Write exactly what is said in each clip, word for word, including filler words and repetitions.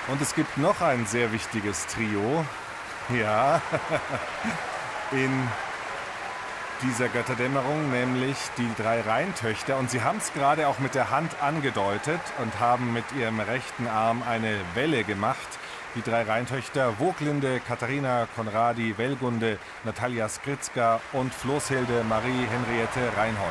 Und es gibt noch ein sehr wichtiges Trio, ja, in dieser Götterdämmerung, nämlich die drei Rheintöchter. Und sie haben es gerade auch mit der Hand angedeutet und haben mit ihrem rechten Arm eine Welle gemacht. Die drei Rheintöchter Voglinde, Katharina Conradi, Wellgunde, Natalia Skritzka und Floßhilde Marie Henriette Reinhold.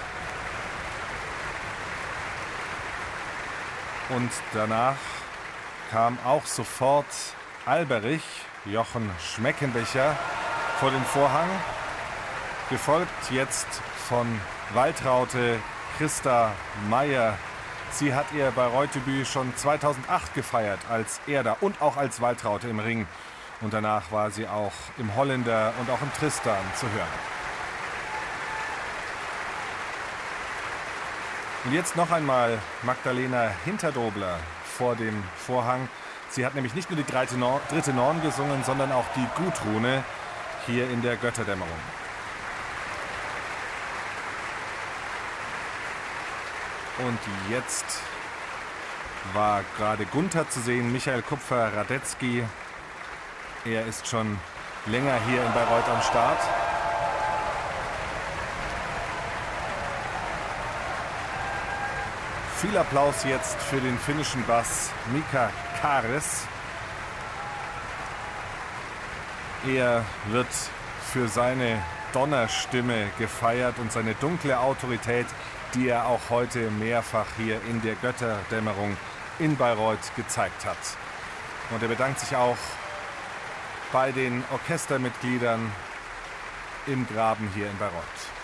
Und danach kam auch sofort Alberich, Jochen Schmeckenbecher, vor den Vorhang, gefolgt jetzt von Waltraute Christa Meyer. Sie hat ihr Bayreuth-Debüt schon zweitausendacht gefeiert als Erda und auch als Waltraute im Ring. Und danach war sie auch im Holländer und auch im Tristan zu hören. Und jetzt noch einmal Magdalena Hinterdobler vor dem Vorhang. Sie hat nämlich nicht nur die dritte Norn gesungen, sondern auch die Gudrune hier in der Götterdämmerung. Und jetzt war gerade Gunther zu sehen, Michael Kupfer-Radetzky. Er ist schon länger hier in Bayreuth am Start. Viel Applaus jetzt für den finnischen Bass Mika Karis. Er wird für seine Donnerstimme gefeiert und seine dunkle Autorität, die er auch heute mehrfach hier in der Götterdämmerung in Bayreuth gezeigt hat. Und er bedankt sich auch bei den Orchestermitgliedern im Graben hier in Bayreuth.